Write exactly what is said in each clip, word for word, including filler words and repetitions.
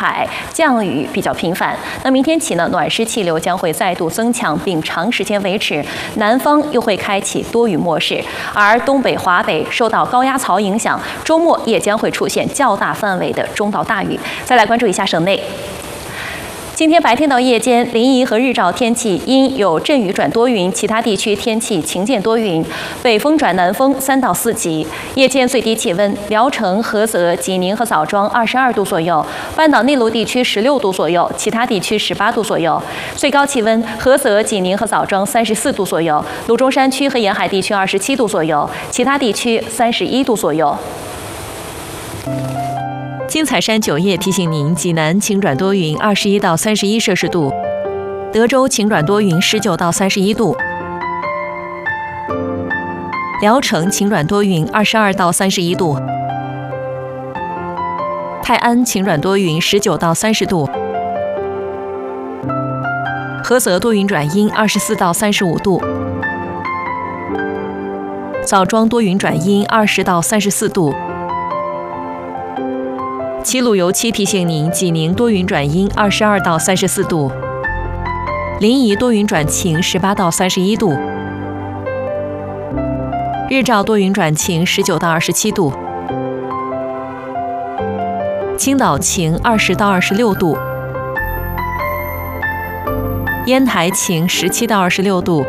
海，降雨比较频繁。那明天起呢，暖湿气流将会再度增强，并长时间维持，南方又会开启多云模式，而东北、华北受到高压槽影响，周末也将会出现较大范围的中到大雨。再来关注一下省内。 今天白天到夜间，临沂和日照天气阴有阵雨转多云，其他地区天气晴间多云，北风转南风三到四级。夜间最低气温，聊城、菏泽、济宁和枣庄二十二度左右，半岛内陆地区十六度左右，其他地区十八度左右。最高气温，菏泽、济宁和枣庄三十四度左右，鲁中山区和沿海地区二十七度左右，其他地区三十一度左右。 金彩山酒业提醒您：济南晴转多云，二十一到三十一摄氏度；德州晴转多云，十九到三十一度；聊城晴转多云，二十二到三十一度；泰安晴转多云，十九到三十度；菏泽多云转阴，二十四到三十五度；枣庄多云转阴，二十到三十四度。 齐鲁油漆提醒您：济宁多云转阴，二十二到三十四度；临沂多云转晴，十八到三十一度；日照多云转晴，十九到二十七度；青岛晴，二十到二十六度；烟台晴，十七到二十六度；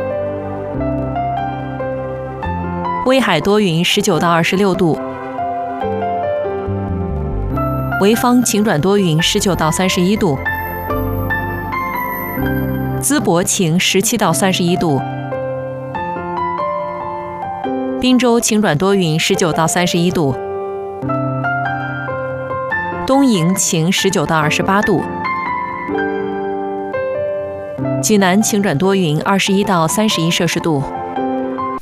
威海多云，十九到二十六度。 潍坊晴转多云，十九到三十一度；淄博晴，十七到三十一度；滨州晴转多云，十九到三十一度；东营晴，十九到二十八度；济南晴转多云，二十一到三十一摄氏度。